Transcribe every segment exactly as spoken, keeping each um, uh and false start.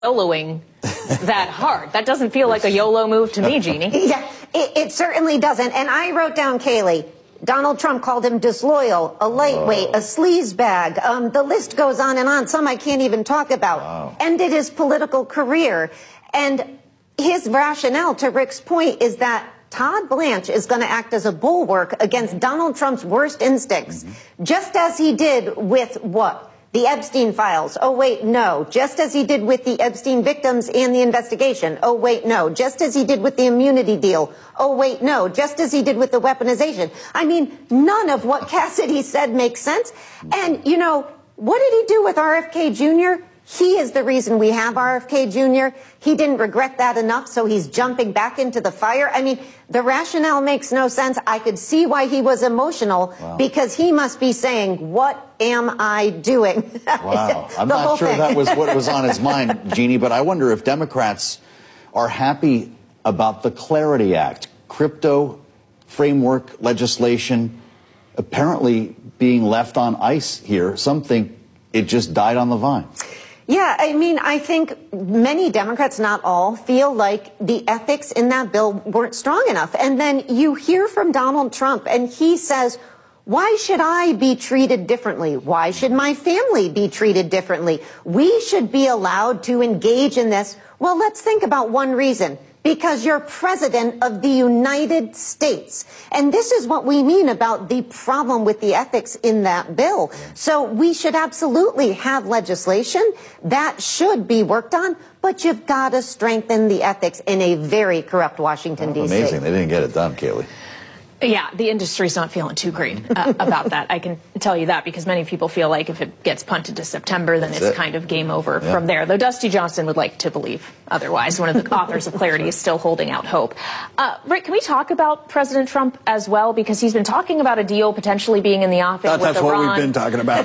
YOLOing that hard. That doesn't feel like a YOLO move to me, Jeannie. Yeah, it, it certainly doesn't. And I wrote down, Kaylee, Donald Trump called him disloyal, a lightweight, oh. a sleazebag. Um, the list goes on and on. Some I can't even talk about. Wow. Ended his political career. And his rationale, to Rick's point, is that Todd Blanche is going to act as a bulwark against Donald Trump's worst instincts, mm-hmm. just as he did with what? The Epstein files. Oh, wait, no. Just as he did with the Epstein victims and the investigation. Oh, wait, no. Just as he did with the immunity deal. Oh, wait, no. Just as he did with the weaponization. I mean, none of what Cassidy said makes sense. And, you know, what did he do with R F K Junior? He is the reason we have R F K Junior He didn't regret that enough, so he's jumping back into the fire. I mean, the rationale makes no sense. I could see why he was emotional, wow. because he must be saying, what am I doing? Wow. I'm not sure thing. that was what was on his mind, Jeannie, but I wonder if Democrats are happy about the Clarity Act, crypto framework legislation apparently being left on ice here. Some think it just died on the vine. Yeah, I mean, I think many Democrats, not all, feel like the ethics in that bill weren't strong enough. And then you hear from Donald Trump, and he says, why should I be treated differently? Why should my family be treated differently? We should be allowed to engage in this. Well, let's think about one reason. Because you're president of the United States. And this is what we mean about the problem with the ethics in that bill. So we should absolutely have legislation that should be worked on, but you've got to strengthen the ethics in a very corrupt Washington, D C Amazing. They didn't get it done, Kaylee. Yeah, the industry's not feeling too great uh, about that. I can tell you that, because many people feel like if it gets punted to September, then That's it's it. kind of game over yeah. from there. Though Dusty Johnson would like to believe otherwise. One of the authors of Clarity is still holding out hope. Uh, Rick, can we talk about President Trump as well? Because he's been talking about a deal potentially being in the offing with That's Iran. what we've been talking about.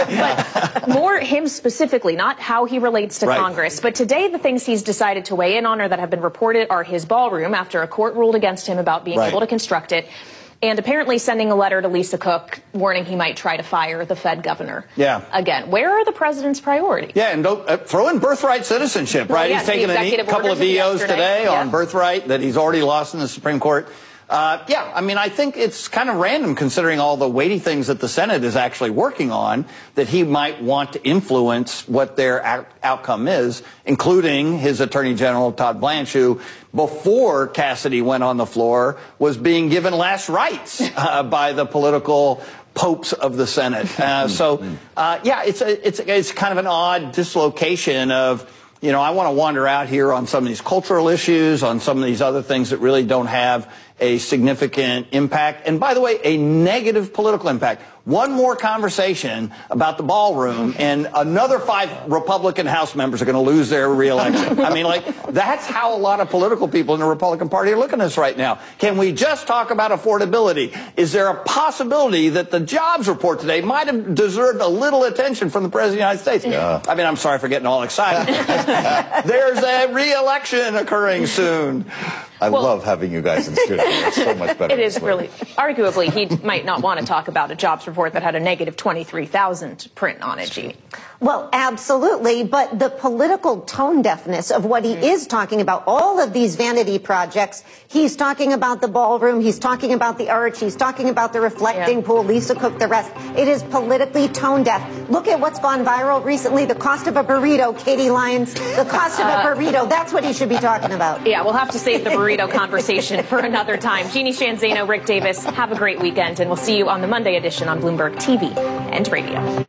uh, but more him specifically, not how he relates to right. Congress. But today the things he's decided to weigh in on or that have been reported are his ballroom after a court ruled against him about being right. able to construct it. And apparently sending a letter to Lisa Cook warning he might try to fire the Fed governor. Yeah. Again, where are the president's priorities? Yeah, and don't, uh, throw in birthright citizenship, well, right? Yes, he's taken a couple of V Os today yeah. on birthright that he's already lost in the Supreme Court. Uh, yeah, I mean, I think it's kind of random considering all the weighty things that the Senate is actually working on that he might want to influence what their out outcome is, including his Attorney General, Todd Blanche, who before Cassidy went on the floor was being given last rites uh, by the political popes of the Senate. Uh, so, uh, yeah, it's, a, it's, it's kind of an odd dislocation of, you know, I want to wander out here on some of these cultural issues, on some of these other things that really don't have a significant impact. And by the way, a negative political impact. One more conversation about the ballroom and another five Republican House members are going to lose their reelection. I mean, like, that's how a lot of political people in the Republican Party are looking at us right now. Can we just talk about affordability? Is there a possibility that the jobs report today might have deserved a little attention from the President of the United States? Yeah. I mean, I'm sorry for getting all excited. There's a reelection occurring soon. I well, love having you guys in studio. It's so much better. It is really, arguably, he might not want to talk about a jobs report that had a negative twenty-three thousand print on it, Jeannie. Well, absolutely, but the political tone deafness of what he is talking about, all of these vanity projects, he's talking about the ballroom, he's talking about the arch, he's talking about the reflecting yeah. pool, Lisa Cook, the rest. It is politically tone deaf. Look at what's gone viral recently, the cost of a burrito, Katie Lyons, the cost of a burrito, that's what he should be talking about. Yeah, we'll have to save the burrito conversation for another time. Jeannie Sheehan Zaino, Rick Davis, have a great weekend, and we'll see you on the Monday edition on Bloomberg T V and radio.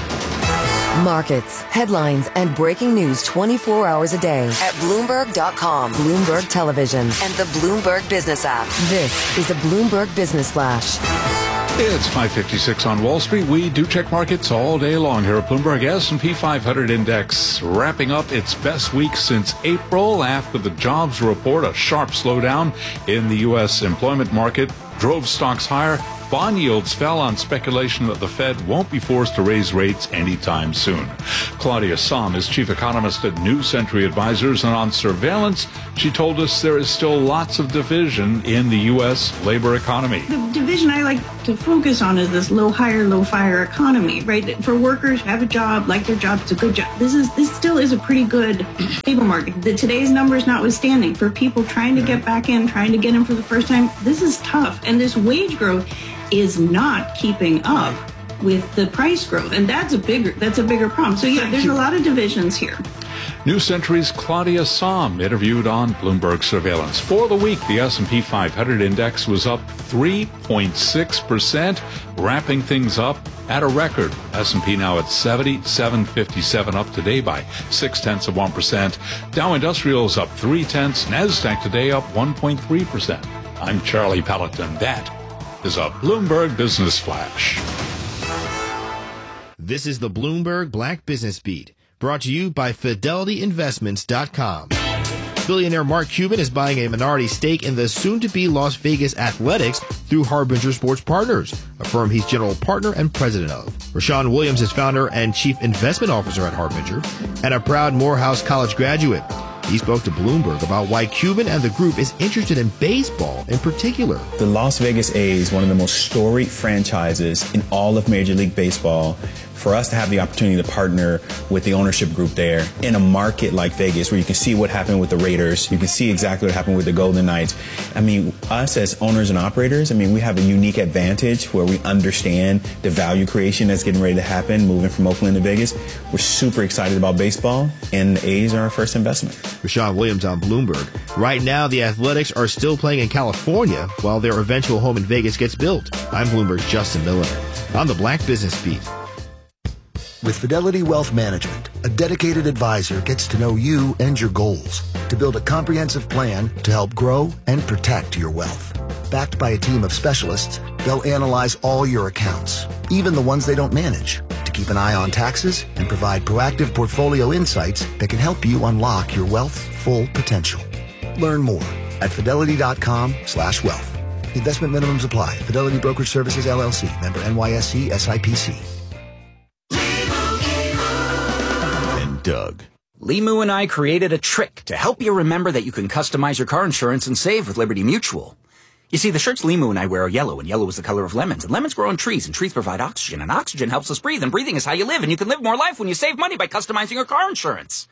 Markets, headlines, and breaking news twenty-four hours a day at Bloomberg dot com, Bloomberg Television, and the Bloomberg Business app. This is a Bloomberg Business Flash. It's five fifty-six on Wall Street. We do check markets all day long here at Bloomberg. S and P five hundred index wrapping up its best week since April after the jobs report. A sharp slowdown in the U S employment market drove stocks higher. Bond yields fell on speculation that the Fed won't be forced to raise rates anytime soon. Claudia Sahm is chief economist at New Century Advisors, and on surveillance, she told us there is still lots of division in the U S labor economy. The division I like to focus on is this low hire, low fire economy, right? For workers, have a job, like their job, it's a good job. This is this still is a pretty good labor market. The, today's numbers notwithstanding, for people trying to get back in, trying to get in for the first time, this is tough. And this wage growth is not keeping up with the price growth, and that's a bigger that's a bigger problem. So yeah, there's a lot of divisions here. New Century's Claudia Sahm interviewed on Bloomberg Surveillance. For the week, the S and P five hundred index was up three point six percent, wrapping things up at a record. S and P now at seventy-seven fifty-seven, up today by six tenths of one percent. Dow Industrials up three tenths. NASDAQ today up one point three percent. I'm Charlie Pelleton. That is a Bloomberg Business Flash. This is the Bloomberg Black Business Beat, brought to you by Fidelity Investments dot com. Billionaire Mark Cuban is buying a minority stake in the soon-to-be Las Vegas Athletics through Harbinger Sports Partners, a firm he's general partner and president of. Rashawn Williams is founder and chief investment officer at Harbinger, and a proud Morehouse College graduate. He spoke to Bloomberg about why Cuban and the group is interested in baseball in particular. The Las Vegas A's, one of the most storied franchises in all of Major League Baseball. For us to have the opportunity to partner with the ownership group there in a market like Vegas, where you can see what happened with the Raiders, you can see exactly what happened with the Golden Knights. I mean, us as owners and operators, I mean, we have a unique advantage where we understand the value creation that's getting ready to happen moving from Oakland to Vegas. We're super excited about baseball, and the A's are our first investment. Rashawn Williams on Bloomberg. Right now, the Athletics are still playing in California while their eventual home in Vegas gets built. I'm Bloomberg's Justin Miller. On the Black Business Beat. With Fidelity Wealth Management, a dedicated advisor gets to know you and your goals to build a comprehensive plan to help grow and protect your wealth. Backed by a team of specialists, they'll analyze all your accounts, even the ones they don't manage, to keep an eye on taxes and provide proactive portfolio insights that can help you unlock your wealth's full potential. Learn more at Fidelity.com slash wealth. Investment minimums apply. Fidelity Brokerage Services, L L C. Member N Y S E S I P C. Doug. Limu and I created a trick to help you remember that you can customize your car insurance and save with Liberty Mutual. You see, the shirts Limu and I wear are yellow, and yellow is the color of lemons, and lemons grow on trees, and trees provide oxygen, and oxygen helps us breathe, and breathing is how you live, and you can live more life when you save money by customizing your car insurance.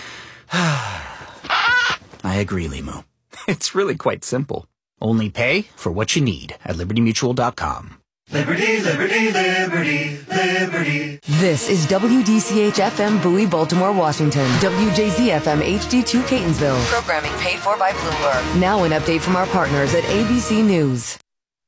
I agree, Limu. It's really quite simple. Only pay for what you need at Liberty Mutual dot com. Liberty, liberty, liberty, liberty. This is W D C H F M Bowie, Baltimore, Washington. W J Z F M H D two, Catonsville. Programming paid for by Bloomberg. Now an update from our partners at A B C News.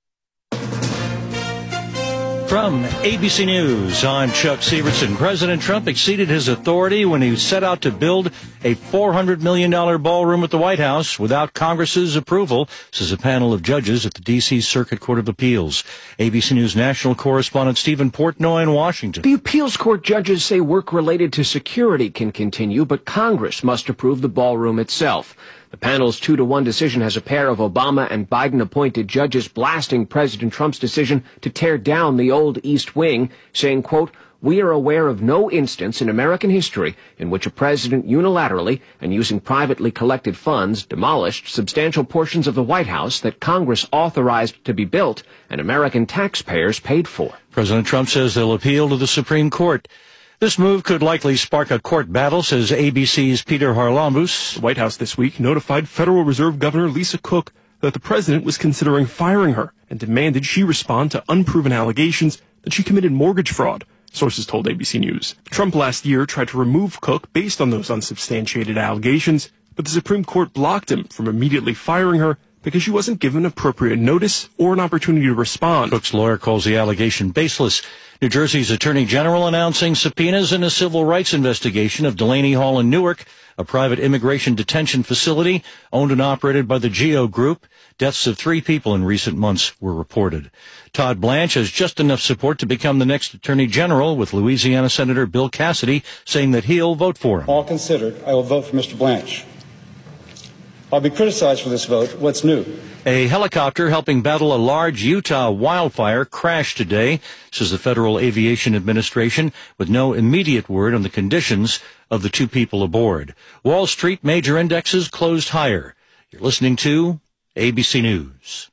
From A B C News, I'm Chuck Severson. President Trump exceeded his authority when he set out to build a four hundred million dollars ballroom at the White House without Congress's approval, says a panel of judges at the D C Circuit Court of Appeals. A B C News national correspondent Stephen Portnoy in Washington. The appeals court judges say work related to security can continue, but Congress must approve the ballroom itself. The panel's two to one decision has a pair of Obama and Biden-appointed judges blasting President Trump's decision to tear down the old East Wing, saying, quote, "We are aware of no instance in American history in which a president unilaterally and using privately collected funds demolished substantial portions of the White House that Congress authorized to be built and American taxpayers paid for." President Trump says they'll appeal to the Supreme Court. This move could likely spark a court battle, says A B C's Peter Harlambous. The White House this week notified Federal Reserve Governor Lisa Cook that the president was considering firing her and demanded she respond to unproven allegations that she committed mortgage fraud, sources told A B C News. Trump last year tried to remove Cook based on those unsubstantiated allegations, but the Supreme Court blocked him from immediately firing her because she wasn't given appropriate notice or an opportunity to respond. Cook's lawyer calls the allegation baseless. New Jersey's Attorney General announcing subpoenas in a civil rights investigation of Delaney Hall in Newark, a private immigration detention facility owned and operated by the Geo Group. Deaths of three people in recent months were reported. Todd Blanche has just enough support to become the next Attorney General, with Louisiana Senator Bill Cassidy saying that he'll vote for him. All considered, I will vote for Mister Blanche. I'll be criticized for this vote. What's new? A helicopter helping battle a large Utah wildfire crashed today, says the Federal Aviation Administration, with no immediate word on the conditions of the two people aboard. Wall Street major indexes closed higher. You're listening to A B C News.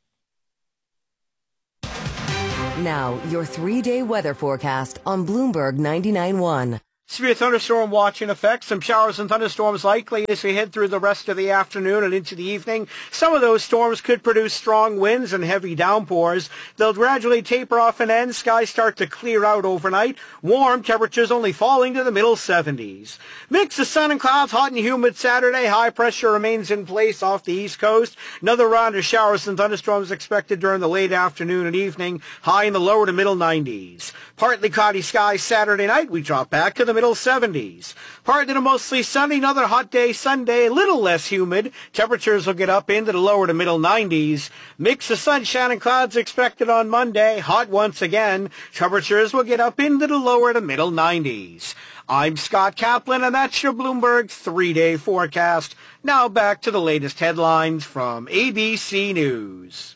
Now, your three-day weather forecast on Bloomberg ninety-nine point one. Severe thunderstorm watch in effect. Some showers and thunderstorms likely as we head through the rest of the afternoon and into the evening. Some of those storms could produce strong winds and heavy downpours. They'll gradually taper off and end. Skies start to clear out overnight. Warm temperatures only falling to the middle seventies. Mix of sun and clouds, hot and humid Saturday. High pressure remains in place off the east coast. Another round of showers and thunderstorms expected during the late afternoon and evening. High in the lower to middle nineties. Partly cloudy skies Saturday night. We drop back to the middle seventies. Partly to mostly sunny, another hot day Sunday, a little less humid. Temperatures will get up into the lower to middle nineties. Mix of sunshine and clouds expected on Monday. Hot once again. Temperatures will get up into the lower to middle nineties. I'm Scott Kaplan, and that's your Bloomberg three-day forecast. Now back to the latest headlines from A B C News.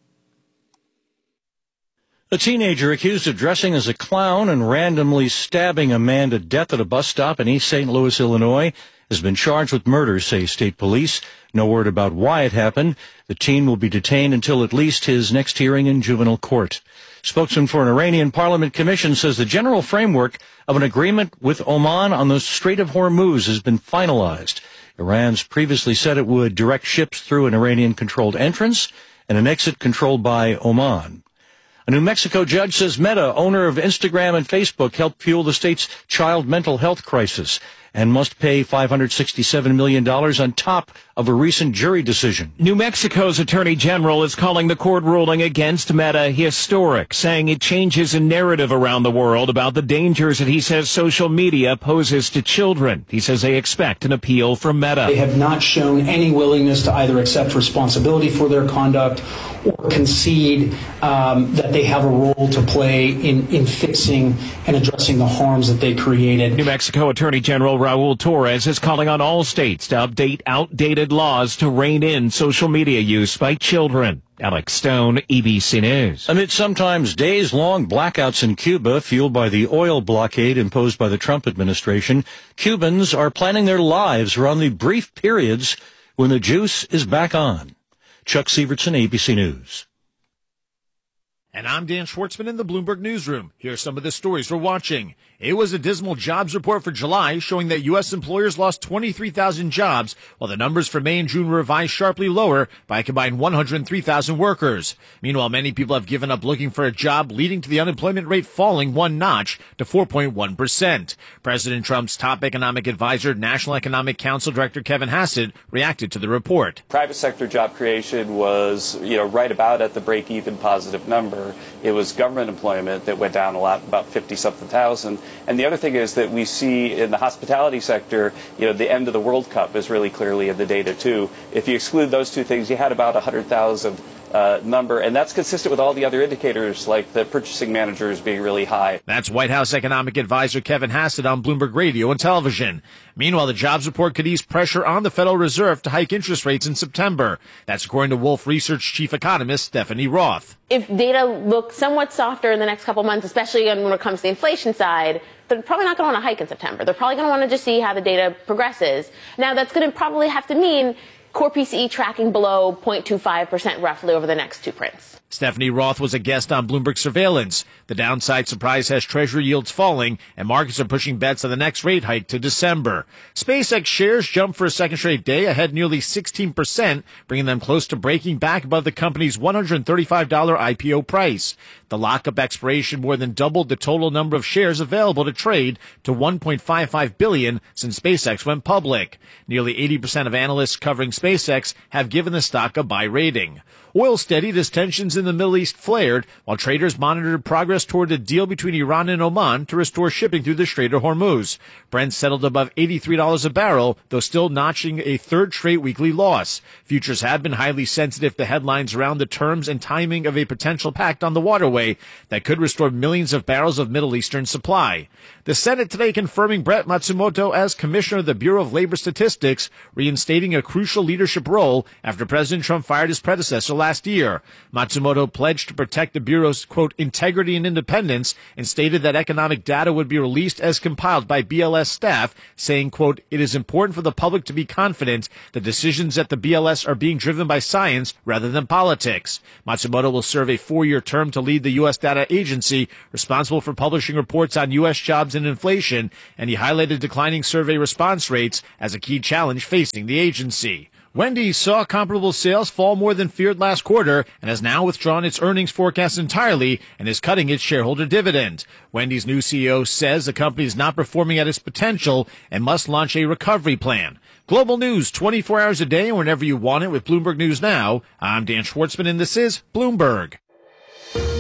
A teenager accused of dressing as a clown and randomly stabbing a man to death at a bus stop in East Saint Louis, Illinois, has been charged with murder, say state police. No word about why it happened. The teen will be detained until at least his next hearing in juvenile court. Spokesman for an Iranian Parliament Commission says the general framework of an agreement with Oman on the Strait of Hormuz has been finalized. Iran's previously said it would direct ships through an Iranian-controlled entrance and an exit controlled by Oman. A New Mexico judge says Meta, owner of Instagram and Facebook, helped fuel the state's child mental health crisis and must pay five hundred sixty-seven million dollars on top of a recent jury decision. New Mexico's Attorney General is calling the court ruling against Meta historic, saying it changes a narrative around the world about the dangers that he says social media poses to children. He says they expect an appeal from Meta. They have not shown any willingness to either accept responsibility for their conduct or concede um, that they have a role to play in, in fixing and addressing the harms that they created. New Mexico Attorney General Raul Torres is calling on all states to update outdated laws to rein in social media use by children. Alex Stone, A B C News. Amid sometimes days-long blackouts in Cuba fueled by the oil blockade imposed by the Trump administration, Cubans are planning their lives around the brief periods when the juice is back on. Chuck Sievertson, A B C News. And I'm Dan Schwartzman in the Bloomberg Newsroom. Here are some of the stories we're watching. It was a dismal jobs report for July, showing that U S employers lost twenty-three thousand jobs, while the numbers for May and June were revised sharply lower by a combined one hundred three thousand workers. Meanwhile, many people have given up looking for a job, leading to the unemployment rate falling one notch to four point one percent. President Trump's top economic advisor, National Economic Council Director Kevin Hassett, reacted to the report. Private sector job creation was, you know, right about at the break-even positive number. It was government employment that went down a lot, about fifty-something thousand. And the other thing is that we see in the hospitality sector, you know, the end of the World Cup is really clearly in the data, too. If you exclude those two things, you had about one hundred thousand uh, number, and that's consistent with all the other indicators, like the purchasing managers being really high. That's White House economic advisor Kevin Hassett on Bloomberg Radio and Television. Meanwhile, the jobs report could ease pressure on the Federal Reserve to hike interest rates in September. That's according to Wolfe Research chief economist Stephanie Roth. If data look somewhat softer in the next couple months, especially when it comes to the inflation side, they're probably not going to want to hike in September. They're probably going to want to just see how the data progresses. Now, that's going to probably have to mean core P C E tracking below zero point two five percent roughly over the next two prints. Stephanie Roth was a guest on Bloomberg Surveillance. The downside surprise has Treasury yields falling, and markets are pushing bets on the next rate hike to December. SpaceX shares jumped for a second straight day, ahead nearly sixteen percent, bringing them close to breaking back above the company's one hundred thirty-five dollars I P O price. The lockup expiration more than doubled the total number of shares available to trade to one point five five billion since SpaceX went public. Nearly eighty percent of analysts covering SpaceX have given the stock a buy rating. Oil steadied as tensions in the Middle East flared, while traders monitored progress toward a deal between Iran and Oman to restore shipping through the Strait of Hormuz. Brent settled above eighty-three dollars a barrel, though still notching a third straight weekly loss. Futures have been highly sensitive to headlines around the terms and timing of a potential pact on the waterway that could restore millions of barrels of Middle Eastern supply. The Senate today confirming Brett Matsumoto as Commissioner of the Bureau of Labor Statistics, reinstating a crucial leadership role after President Trump fired his predecessor last year. Matsumoto pledged to protect the Bureau's, quote, integrity and independence and stated that economic data would be released as compiled by B L S staff, saying, quote, it is important for the public to be confident that decisions at the B L S are being driven by science rather than politics. Matsumoto will serve a four-year term to lead the U S data agency responsible for publishing reports on U S jobs and inflation, and he highlighted declining survey response rates as a key challenge facing the agency. Wendy's saw comparable sales fall more than feared last quarter and has now withdrawn its earnings forecast entirely and is cutting its shareholder dividend. Wendy's new C E O says the company is not performing at its potential and must launch a recovery plan. Global news twenty-four hours a day and whenever you want it with Bloomberg News Now. I'm Dan Schwartzman and this is Bloomberg.